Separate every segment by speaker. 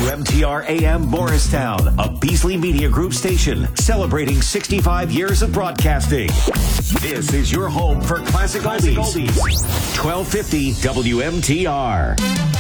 Speaker 1: WMTR AM Morristown, a Beasley Media Group station celebrating 65 years of broadcasting. This is your home for Classic Oldies. 1250 WMTR.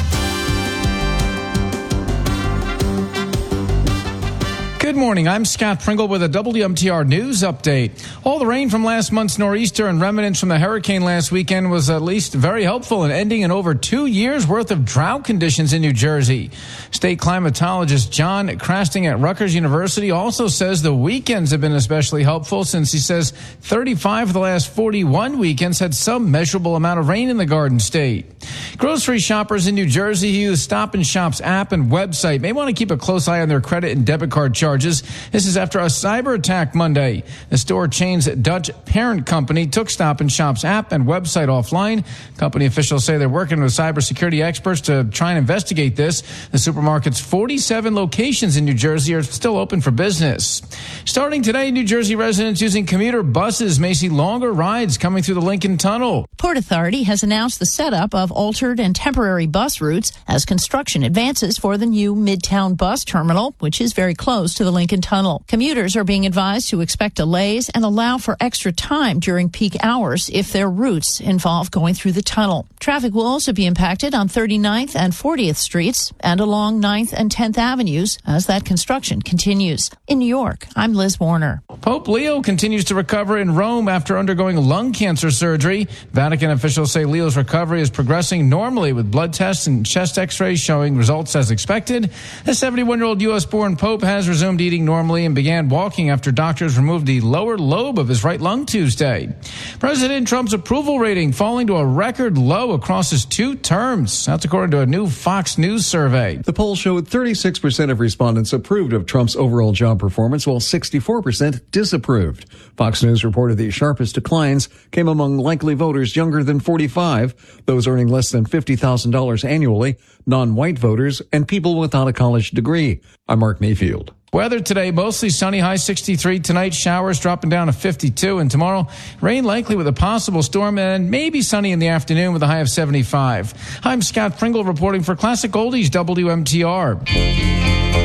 Speaker 2: Good morning. I'm Scott Pringle with a WMTR News Update. All the rain from last month's nor'easter and remnants from the hurricane last weekend was at least very helpful in ending an over 2 years' worth of drought conditions in New Jersey. State climatologist John Krasting at Rutgers University also says the weekends have been especially helpful, since he says 35 of the last 41 weekends had some measurable amount of rain in the Garden State. Grocery shoppers in New Jersey who use Stop & Shop's app and website may want to keep a close eye on their credit and debit card charges. This is after a cyber attack Monday. The store chain's Dutch parent company took Stop & Shop's app and website offline. Company officials say they're working with cybersecurity experts to try and investigate this. The supermarket's 47 locations in New Jersey are still open for business. Starting today, New Jersey residents using commuter buses may see longer rides coming through the Lincoln Tunnel.
Speaker 3: Port Authority has announced the setup of altered and temporary bus routes as construction advances for the new Midtown bus terminal, which is very close to the Lincoln Tunnel. Commuters are being advised to expect delays and allow for extra time during peak hours if their routes involve going through the tunnel. Traffic will also be impacted on 39th and 40th Streets and along 9th and 10th Avenues as that construction continues. In New York, I'm Liz Warner.
Speaker 2: Pope Leo continues to recover in Rome after undergoing lung cancer surgery. Vatican officials say Leo's recovery is progressing normally, with blood tests and chest x-rays showing results as expected. The 71-year-old U.S.-born Pope has resumed eating normally and began walking after doctors removed the lower lobe of his right lung Tuesday. President Trump's approval rating falling to a record low across his 2 terms. That's according to a new Fox News survey.
Speaker 4: The poll showed 36% of respondents approved of Trump's overall job performance, while 64% disapproved. Fox News reported the sharpest declines came among likely voters younger than 45, those earning less than $50,000 annually, non-white voters, and people without a college degree. I'm Mark Mayfield.
Speaker 2: Weather today, mostly sunny, high 63. Tonight, showers dropping down to 52. And tomorrow, rain likely with a possible storm, and maybe sunny in the afternoon with a high of 75. I'm Scott Pringle reporting for Classic Oldies WMTR.